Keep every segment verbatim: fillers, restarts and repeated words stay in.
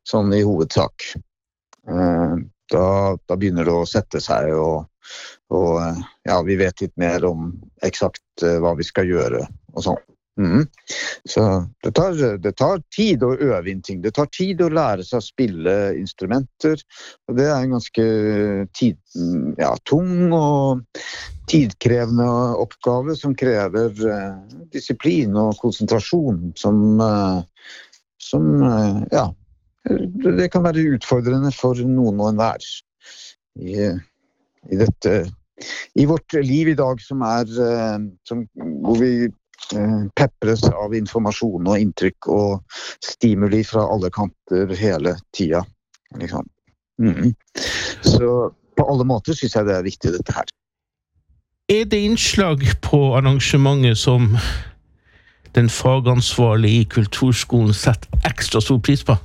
sånn i hovedsak. Da, da begynner det å sette seg, og, og ja, vi vet litt mer om eksakt hva vi skal gjøre og sånn. Mm. Så det tar, det tar tid å øve inn ting. Det tar tid å lære seg å spille instrumenter, og det er en ganske tid, ja, tung og tidkrevende oppgave som krever uh, disiplin og konsentrasjon som, uh, som uh, ja, det kan være utfordrende for noen og enhver i, i dette, i vårt liv i dag som er, uh, som, hvor vi peppres av informasjon og inntrykk og stimuli fra alle kanter hele tida. Liksom. Mm. Så på alle måter synes jeg det er viktig dette her. Er det innslag på arrangementet som den fagansvarlige i kulturskolen setter ekstra stor pris på?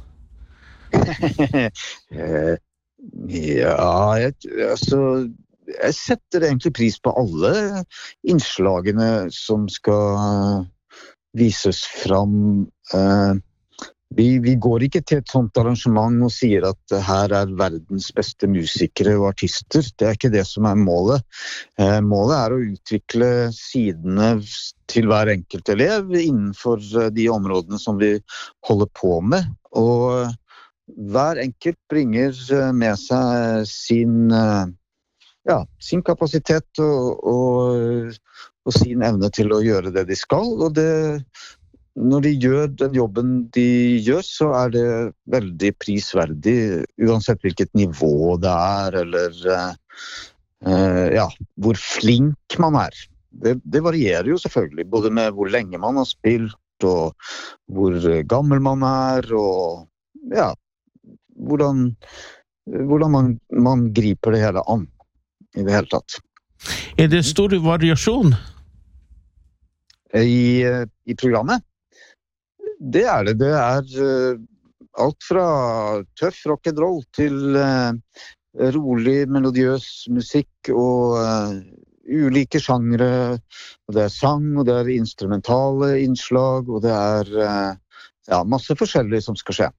Ja, jeg, altså jeg setter egentlig pris på alle innslagene som skal vises fram. Vi, vi går ikke til et sånt arrangement og sier at her er verdens beste musikere og artister. Det er ikke det som er målet. Målet er å utvikle sidene til hver enkelt elev innenfor de områdene som vi holder på med. Og hver enkelt bringer med seg sin ja, sin kapasitet og, og, og sin evne til å gjøre det de skal, og det, når de gjør den jobben de gjør, så er det veldig prisverdig, uansett hvilket nivå det er, eller uh, ja, hvor flink man er. Det, det varierer jo selvfølgelig, både med hvor lenge man har spilt, og hvor gammel man er, og ja, hvordan, hvordan man, man griper det hele an. I det hele tatt. Er det stor variasjon? I, i programmet? Det er det. Det er uh, alt fra tøff rock'n'roll til uh, rolig, melodiøs musikk og uh, ulike sjangre. Og det er sang, og det er instrumentale innslag, og det er uh, ja, masse forskjellig som skal skje.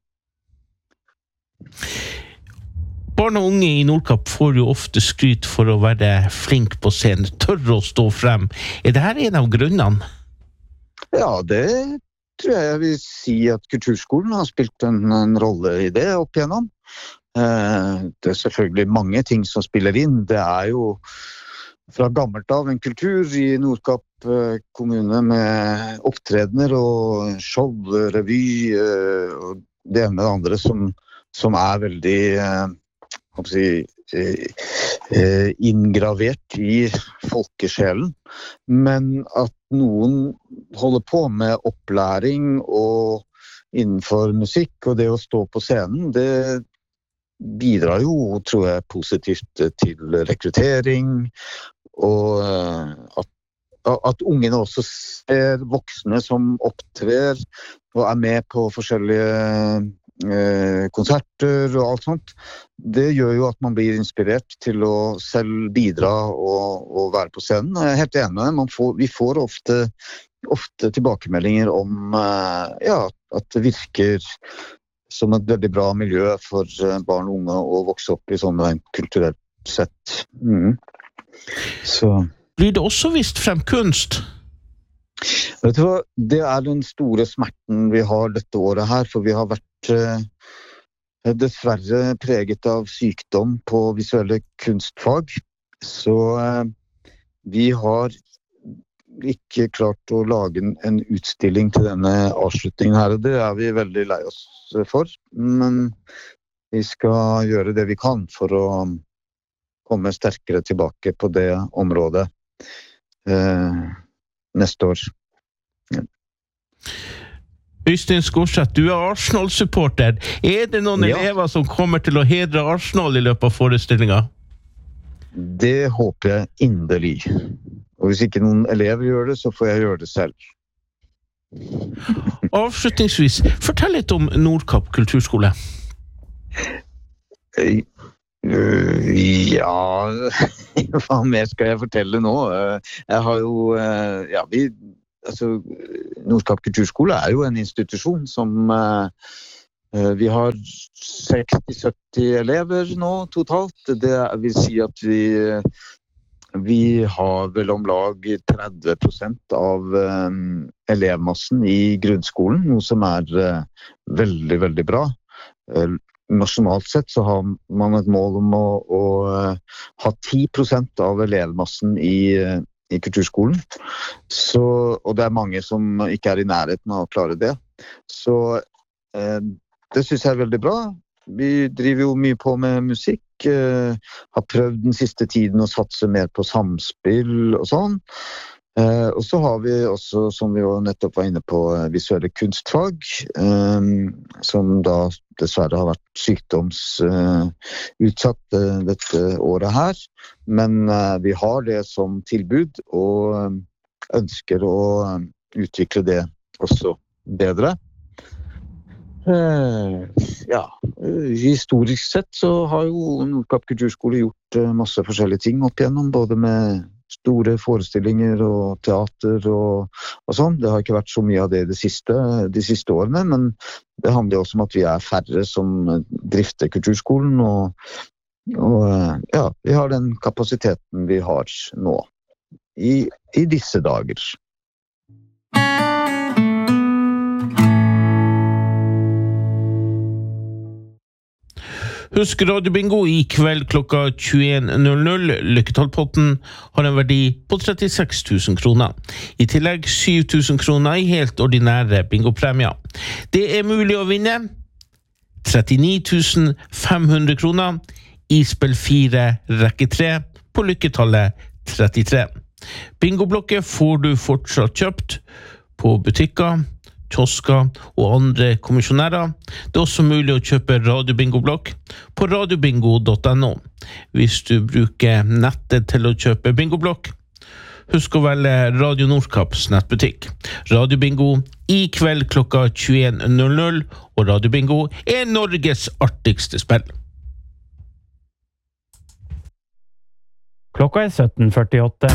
Barn og unge i Nordkapp får jo ofte skryt for å være flink på scenen, tørre å stå frem. Er det her en av grunnene? Ja, det tror jeg jeg vil si at kulturskolen har spilt en, en rolle i det opp igjennom. Eh, det er selvfølgelig mange ting som spiller inn. Det er jo fra gammelt av en kultur i Nordkapp eh, kommune med opptredener og show, revy eh, og det ene med det andre som, som er veldig eh, Si, eh, inngravert i folkesjelen, men at noen holder på med opplæring og innenfor musikk og det å stå på scenen, det bidrar jo, tror jeg, positivt til rekruttering, og at, at ungene også ser voksne som opptrer og er med på forskjellige konserter og alt sånt. Det gjør jo at man blir inspirert til å selv bidra og, og være på scenen. Jeg er helt enig, man får, vi får ofte, ofte tilbakemeldinger om ja, at det virker som et veldig bra miljø for barn og unge å vokse opp i sånn kulturelt sett. Mm. Så. Blir det også vist frem kunst? Vet du hva, det er den store smerten vi har dette året her, for vi har vært dessverre preget av sykdom på visuelle kunstfag, så vi har ikke klart å lage en utstilling til denne avslutningen her, og det er vi veldig lei oss for, men vi skal gjøre det vi kan for å komme sterkere tilbake på det området eh, neste år. Ja. Øystein Skorseth, du er Arsenal-supporter. Er det noen ja. elever som kommer til å hedre Arsenal i løpet av forestillingen? Det håper jeg inderlig. Og hvis ikke noen elever gjør det, så får jeg gjøre det selv. Avslutningsvis, fortell litt om Nordkapp kulturskole. Ja, hva mer skal jeg fortelle nå? Jeg har jo, ja, vi... Altså, Nordkapp kulturskole er jo en institusjon som, Vi har seksti til sytti elever nå totalt. Det vil si at vi, vi har vel om lag tretti prosent av um, elevmassen i grunnskolen, noe som er uh, veldig, veldig bra. Uh, nasjonalt sett så har man et mål om å, å uh, ha ti prosent av elevmassen i, uh, i kulturskolen. Så, og det er mange som ikke er i nærheten av å klare det. Så uh, det synes jeg er veldig bra. Vi driver jo mye på med musikk, eh, har prøvd den siste tiden å satse mer på samspill og sånn. Eh, og så har vi også, som vi jo nettopp var inne på, visuelle kunstfag, eh, som da dessverre har vært sykdomsutsatt eh, dette året her. Men eh, vi har det som tilbud og ønsker å utvikle det også bedre. Uh, ja, uh, historisk sett så har jo Nordkapp kulturskole gjort uh, masse forskjellige ting opp igjennom, både med store forestillinger og teater og, og sånn. Det har ikke vært så mye av det de siste, de siste årene, men det handler også om at vi er færre som drifter kulturskolen, og, og uh, ja, vi har den kapasiteten vi har nå i, i disse dager. Husk radiobingo i kveld klokka tjueen null null. Lykketallpotten har en verdi på trettiseks tusen kroner. I tillegg syv tusen kroner i helt ordinære bingopremier. Det er mulig å vinne trettini tusen fem hundre kroner i spill fire rekke tre på lykketallet trettitre. Bingoblokket får du fortsatt kjøpt på butikker, kiosker og andre kommisjonærer. Det er også mulig å kjøpe radiobingoblokk på radiobingo punktum no. Hvis du bruker nettet til å kjøpe bingoblokk, husk å velge Radio Nordkapps nettbutikk. Radiobingo i kveld klokka tjueen null null, og Radiobingo er Norges artigste spill. Klokka er sytten førtiåtte.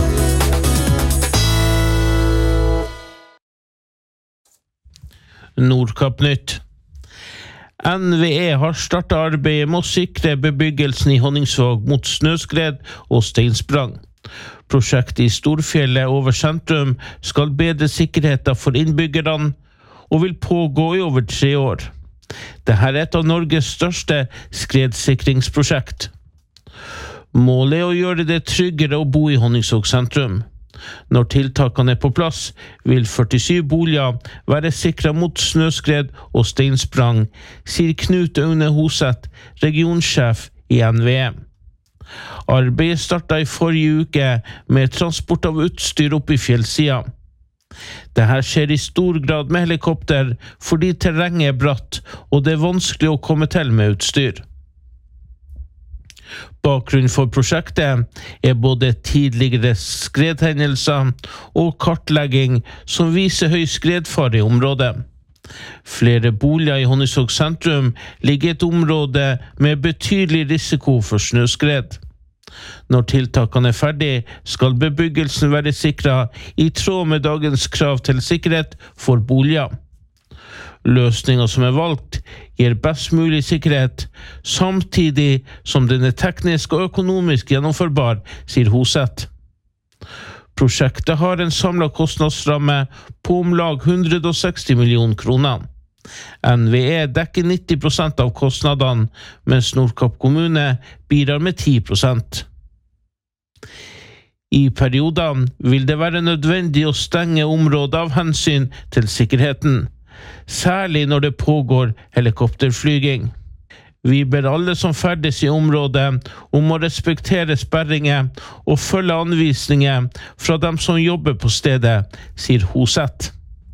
Nordkapp Nytt. N V E har startet arbeidet med å sikre bebyggelsen i Honningsvåg mot snøskred og steinsprang. Prosjektet i Storfjellet over sentrum skal bedre sikkerheten for innbyggerne og vil pågå i over tre år. Dette er et av Norges største skredsikringsprosjekt. Målet er å gjøre det tryggere å bo i Honningsvåg sentrum. Når tiltakene er på plass, vil førtisju boliger være sikret mot snøskred og steinsprang, sier Knut Aune Hoseth, regionsjef i N V E. Arbeidet startet i forrige uke med transport av utstyr opp i fjellsida. Dette skjer i stor grad med helikopter fordi terrenget er bratt og det er vanskelig å komme til med utstyr. Bakgrunnen for prosjektet er både tidligere skredhendelser og kartlegging som viser høy skredfare i området. Flere boliger i Honningsvåg sentrum ligger i et område med betydelig risiko for snøskred. Når tiltakene er ferdig, skal bebyggelsen være sikret i tråd med dagens krav til sikkerhet for boliger. Løsningen som er valgt gir best mulig sikkerhet, samtidig som den er teknisk og økonomisk gjennomførbar, sier Hoseth. Prosjektet har en samlet kostnadsramme på om lag hundre og seksti millioner kroner. N V E dekker nitti prosent av kostnadene, mens Nordkapp kommune bidrar med ti prosent. I perioder vil det være nødvendig å stenge området av hensyn til sikkerheten, særlig når det pågår helikopterflyging. Vi ber alle som ferdes i området om å respektere sperringer og følge anvisninger fra dem som jobber på stedet, sier Hoseth.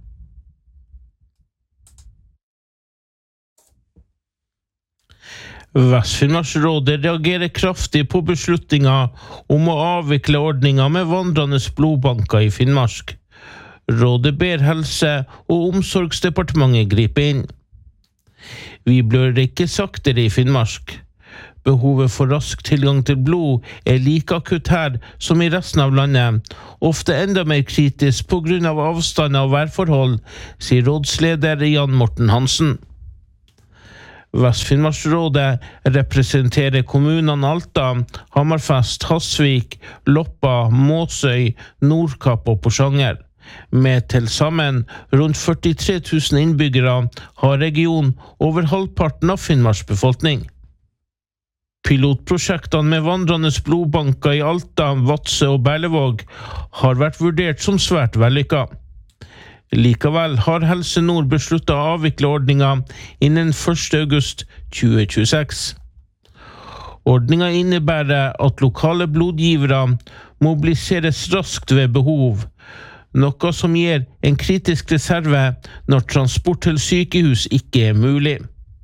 Vest-Finnmarksrådet reagerer kraftig på beslutninger om å avvikle ordninger med vandrende blodbanker i Finnmark. Rådet ber Helse- og omsorgsdepartementet gripe inn. Vi blør ikke saktere i Finnmark. Behovet for rask tilgang til blod er like akutt her som i resten av landet, ofte enda mer kritisk på grunn av avstand og værforhold, sier rådsleder Jan Morten Hansen. Vest-Finnmarksrådet representerer kommunene Alta, Hammerfest, Hasvik, Loppa, Måsøy, Nordkapp og Porsanger. Med til sammen rundt førtitre tusen innbyggere har regionen over halvparten av Finnmarks befolkning. Pilotprosjektene med vandrende blodbanker i Alta, Vadsø og Berlevåg har vært vurdert som svært vellykket. Likevel har Helse Nord besluttet å avvikle ordningen innen første august tjue tjueseks. Ordningen innebærer at lokale blodgivere mobiliseres raskt ved behov, noe som gir en kritisk reserve når transport til sykehus ikke er mulig.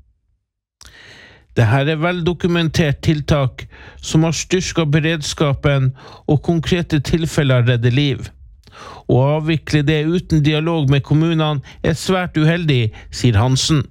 Dette er veldokumentert tiltak som har styrket beredskapen og konkrete tilfeller redder liv. Å avvikle det uten dialog med kommunene er svært uheldig, sier Hansen.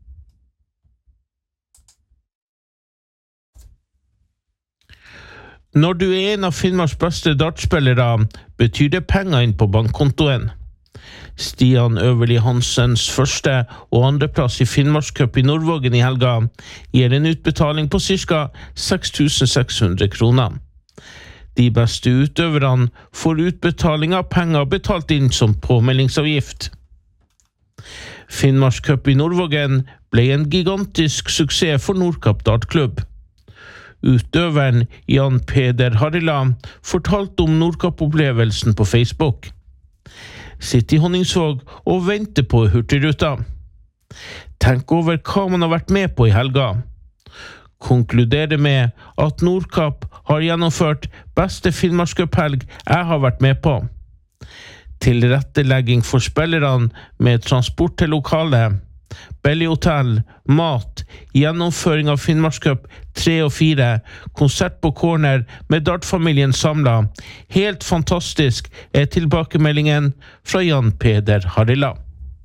Når du er en av Finnmarks beste dartspillere, betyr det penger inn på bankkontoen. Stian Øverli Hansens første og andreplass i Finnmarkscup i Nordvågen i helga gir en utbetaling på ca. seks tusen seks hundre kroner. De beste utøverne får utbetaling av penger betalt inn som påmeldingsavgift. Finnmarkscup i Nordvågen ble en gigantisk suksess for Nordkapp dartklubb. Utøveren Jan Peder Harila fortalte om Nordkapp-opplevelsen på Facebook. Sitt i Honningsvåg og vente på Hurtigruta. Tenk over hva man har vært med på i helga. Konkluderer med at Nordkapp har gjennomført beste Finnmarkscup-helg jeg har vært med på. Tilrettelegging for spillerne med transport til lokalet, Belly-hotell, mat, gjennomføring av Finnmarkscup tre og fire, konsert på corner med dartfamilien samlet. Helt fantastisk er tilbakemeldingen fra Jan Peder Harila.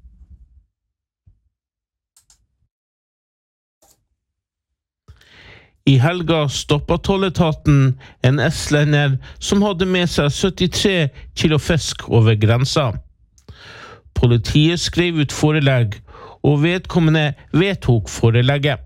I helga stoppet tolletaten en estlender som hadde med seg syttitre kilo fisk over grensa. Politiet skrev ut forelegg, og vedkommende vedtok forelegget.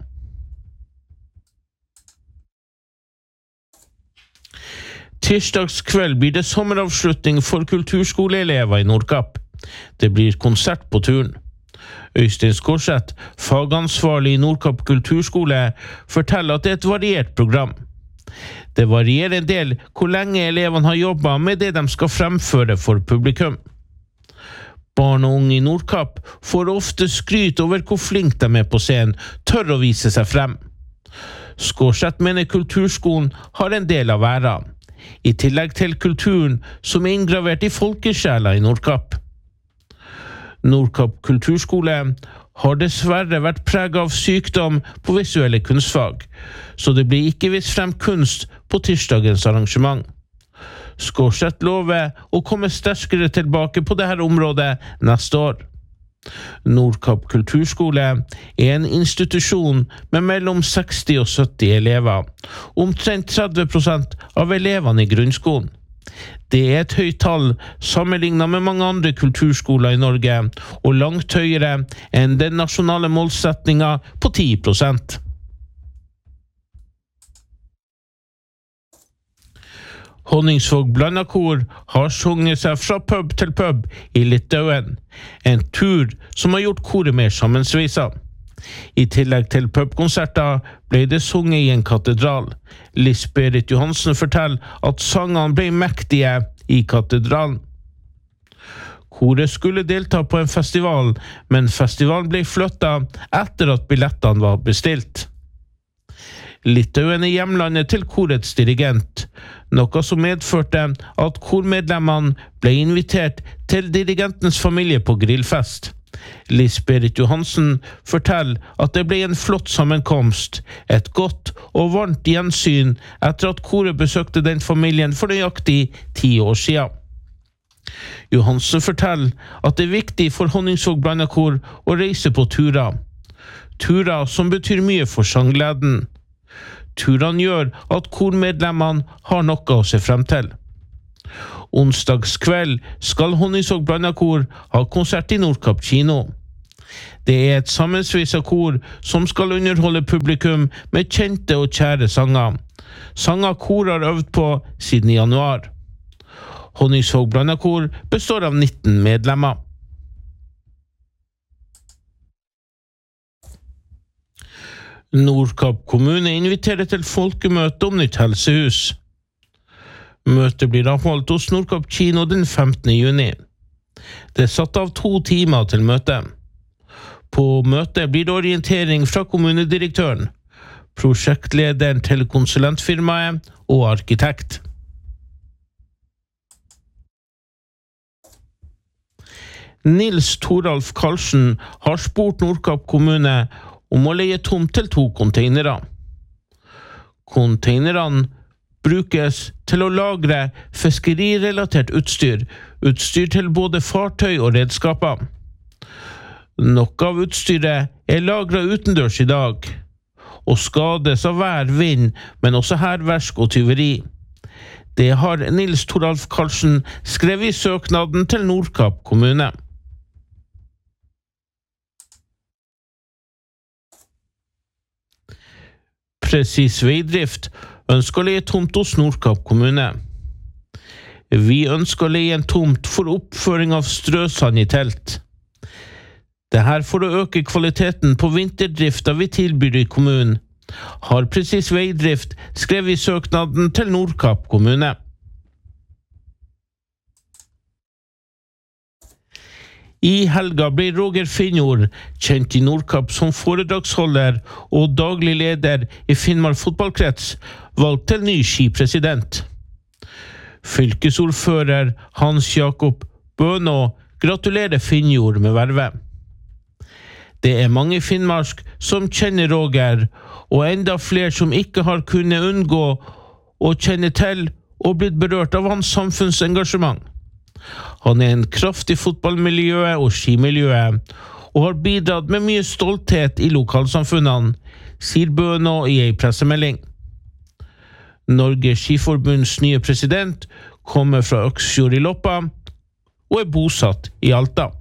Tirsdagskveld blir det sommeravslutning for kulturskoleelever i Nordkapp. Det blir konsert på turen. Øystein Skorseth, fagansvarlig i Nordkapp kulturskole, forteller at det er et variert program. Det varierer en del hvor lenge elevene har jobbet med det de skal fremføre for publikum. Barn og unge i Nordkapp får ofte skryt over hvor flink de er på scenen, tør å vise seg frem. Skorseth mener kulturskolen har en del av æra, i tillegg til kulturen som er inngravert i folkesjela i Nordkapp. Nordkapp kulturskole har dessverre vært preget av sykdom på visuelle kunstfag, så det blir ikke vist frem kunst på tirsdagens arrangement. Skorseth lover å komme sterkere tilbake på dette området neste år. Nordkapp kulturskole er en institusjon med mellom seksti og sytti elever, omtrent tretti prosent av elevene i grunnskolen. Det er et høyt tall sammenlignet med mange andre kulturskoler i Norge, og langt høyere enn den nasjonale målsetningen på ti prosent. Honningsvåg Blandakor har sunget seg fra pub til pub i Litauen, en tur som har gjort koret mer sammensveiset. I tillegg til pubkonserter ble det sunget i en katedral. Lisberit Johansen forteller at sangene ble mektige i katedralen. Koret skulle delta på en festival, men festivalen ble flyttet etter at billettene var bestilt. Litauen er hjemlandet til korets dirigent, noe som medførte at kormedlemmene ble invitert til dirigentens familie på grillfest. Lisberit Johansen forteller at det ble en flott sammenkomst, et godt og varmt gjensyn etter at koret besøkte den familien for nøyaktig ti år siden. Johansen forteller at det er viktig for Honningsvåg Blandakor å reise på turer. Turer som betyr mye for sanggleden. Turene gjør at kormedlemmene har noe å se frem til. Onsdagskveld skal Honningsvåg Blandakor ha konsert i Nordkapp kino. Det er et sammensveiset kor som skal underholde publikum med kjente og kjære sanger. Sanger kor har øvd på siden januar. Honningsvåg Blandakor består av nitten medlemmer. Nordkapp kommune inviterer til folkemøte om nytt helsehus. Møtet blir avholdt hos Nordkapp kino den femtende juni. Det er satt av to timer til møtet. På møtet blir det orientering fra kommunedirektøren, prosjektlederen til konsulentfirmaet og arkitekt. Nils Toralf Karlsen har spurt Nordkapp kommune om å leie tomt til to containere. Containerne brukes til å lagre fiskerirelatert utstyr, utstyr til både fartøy og redskaper. Noe av utstyret er lagret utendørs i dag, og skades av vær, vind, men også hærverk og tyveri. Det har Nils Toralf Karlsen skrevet i søknaden til Nordkapp kommune. Presis Veidrift ønsker å leie tomt hos Nordkapp kommune. Vi ønsker å leie en tomt for oppføring av strøsand i telt. Det her for å øke kvaliteten på vinterdrifta vi tilbyr i kommunen, har Presis Veidrift skrevet i søknaden til Nordkapp kommune. I helga blir Roger Finnjord, kjent i Nordkapp som foredragsholder og daglig leder i Finnmark fotballkrets, valgt til ny skipresident. Fylkesordfører Hans Jakob Bønå gratulerer Finnjord med vervet. Det er mange i Finnmark som kjenner Roger, og enda flere som ikke har kunnet unngå å kjenne til og blitt berørt av hans samfunnsengasjement. Han er en kraft i fotballmiljøet og skimiljøet, og har bidratt med mye stolthet i lokalsamfunnene, sier Bønå i en pressemelding. Norges Skiforbunds nye president kommer fra Øksfjord i Loppa, og er bosatt i Alta.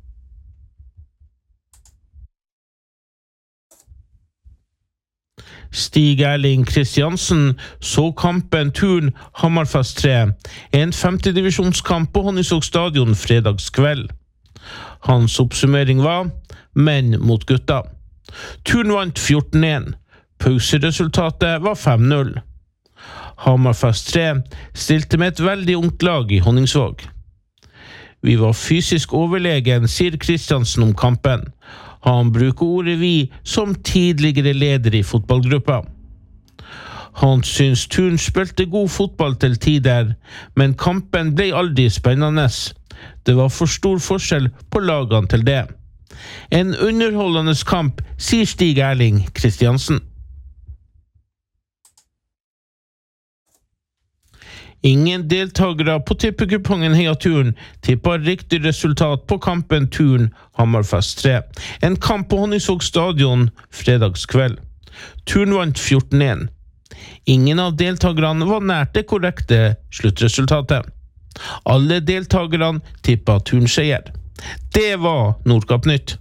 Stig Erling Kristiansen så kampen Turn Hammerfest tre, en femtedivisjonskamp på Honningsvåg stadion fredagskveld. Hans oppsummering var menn mot gutta. Turn vant fjorten én. Pauseresultatet var fem null. Hammerfest tre stilte med et veldig ungt lag i Honningsvåg. Vi var fysisk overlegen, sier Kristiansen om kampen. Han bruker ordet vi som tidligere leder i fotballgruppa. Han syns Turn spilte god fotball til tider, men kampen ble aldri spennende. Det var for stor forskjell på lagene til det. En underholdende kamp, sier Stig Erling Kristiansen. Ingen deltagere på tippekupongen Heia Turn tippet riktig resultat på kampen Turn Hammerfest tre. En kamp på Honningsvåg stadion fredagskveld. Turn vant fjorten én. Ingen av deltagerne var nært det korrekte sluttresultatet. Alle deltagerne tippet Turn-seier. Det var Nordkapp Nytt.